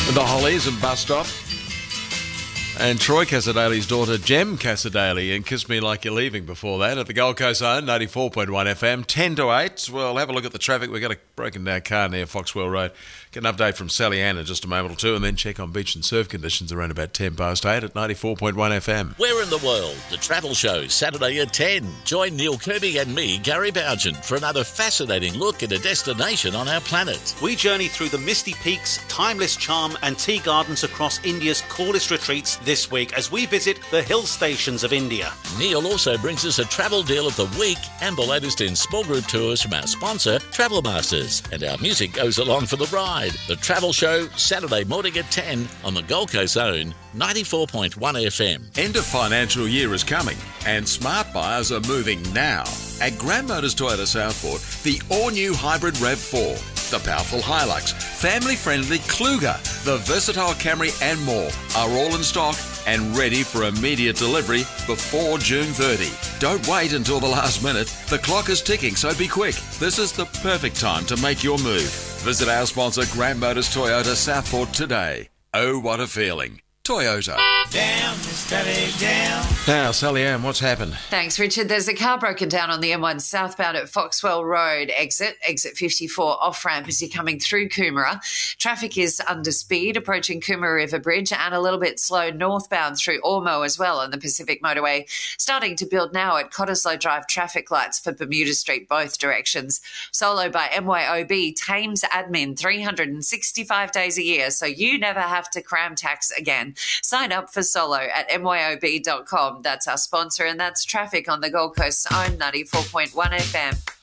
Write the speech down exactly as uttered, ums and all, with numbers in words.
The Hollies and Bus Stop. And Troy Casadale's daughter, Jem Casadale, and Kiss Me Like You're Leaving before that at the Gold Coast Zone, ninety-four point one F M, ten to eight. We'll have a look at the traffic. We've got a broken down car near Foxwell Road. Get an update from Sally Ann in just a moment or two, and then check on beach and surf conditions around about ten past eight at ninety-four point one F M. Where in the world? The Travel Show, Saturday at ten. Join Neil Kirby and me, Gary Bougen, for another fascinating look at a destination on our planet. We journey through the misty peaks, timeless charm and tea gardens across India's coolest retreats this week as we visit the hill stations of India. Neil also brings us a travel deal of the week and the latest in small group tours from our sponsor, Travel Masters. And our music goes along for the ride. The Travel Show, Saturday morning at ten on the Gold Coast Zone, ninety-four point one F M. End of financial year is coming, and smart buyers are moving now. At Grand Motors Toyota Southport, the all-new hybrid RAV four, the powerful Hilux, family-friendly Kluger, the versatile Camry and more are all in stock and ready for immediate delivery before June thirtieth. Don't wait until the last minute. The clock is ticking, so be quick. This is the perfect time to make your move. Visit our sponsor, Grand Motors Toyota Southport today. Oh, what a feeling. Toyota. Down, steady down. Now, Sally Ann, what's happened? Thanks, Richard. There's a car broken down on the M one southbound at Foxwell Road exit, exit fifty-four off-ramp as you're coming through Coomera. Traffic is under speed approaching Coomera River Bridge and a little bit slow northbound through Ormo as well on the Pacific Motorway. Starting to build now at Cottesloe Drive traffic lights for Bermuda Street both directions. Solo by M Y O B, Thames admin three hundred sixty-five days a year, so you never have to cram tax again. Sign up for Solo at M Y O B dot com. That's our sponsor, and that's traffic on the Gold Coast Zone, ninety-four point one F M.